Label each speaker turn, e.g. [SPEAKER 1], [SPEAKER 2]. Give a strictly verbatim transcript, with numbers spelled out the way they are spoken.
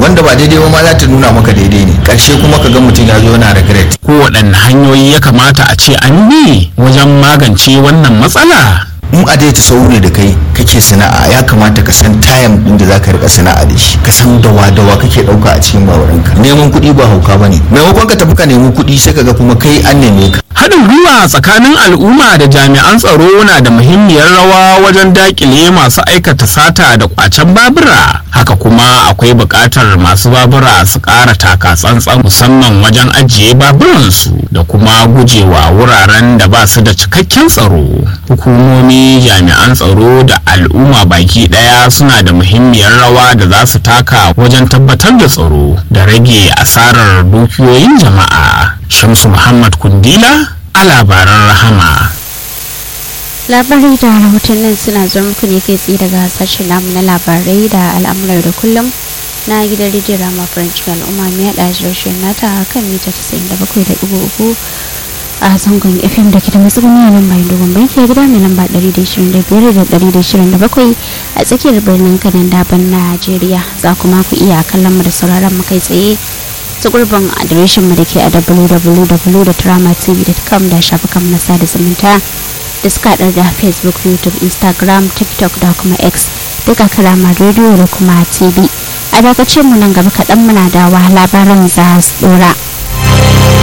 [SPEAKER 1] wanda ba daidai ba ma za ta nuna maka daidai ne, karshe kuma ka ga mutum ya zo yana regret.
[SPEAKER 2] Ko waɗanne hanyoyi ya kamata a ce an bi wajen magance wannan matsala?
[SPEAKER 1] In a dai ta sau ne da kai kake sana'a, ya kamata ka san tayam din da zaka rika sana'a da shi, ka san dawa dawa kake dauka a cikin bawaranka. Neman kuɗi ba hauka bane, maimakon ka tafi ka nemi kuɗi sai ka ga kuma kai an neme ka.
[SPEAKER 2] Haɗin gwiwa tsakanin al'umma da jami'an tsaro na da muhimmiyar rawa wajen dakile masu aikata sata da kwacen babura. Haka kuma akwai buƙatar masu babura su ƙara taka tsantsan, musamman wajen ajiye baburansu da kuma gujewa wuraren da ba su da cikakken tsaro. Hukumomi, jami'an tsaro da al'umma baki ɗaya suna da muhimmiyar rawa da za su taka wajen tabbatar da tsaro da rage asarar dukiyoyin jama'a. Shamsu Muhammad Kundila a labaran Rahama.
[SPEAKER 3] Labarai da rahotannin suna zuwa muku ne kai tsaye daga sashen namu na labarai da al'amuran da kullum na gidan rediyon Rama French al'umma mai yada shirin nata kan mita tasa'in da bakwai da ɗigo uku a zangon F M da ke da matsuguni a nan bayan dogon banki a gida mai lamba ɗari da ishirin da biyar da ɗari da ishirin da bakwai a tsakiyar birnin Kanan Daban Najeriya. Za kuma ku iya kallon mu da sauraron mu kai tsaye ta gurbin adireshin mu da ke a w w w dot rama t v dot com da shafukan na sada zumunta da suka haɗar da Facebook, YouTube, Instagram, TikTok da kuma X, duka Karama Radio da kuma T V. A dakacin mu nan gaba kaɗan muna da labaran za su ɗora.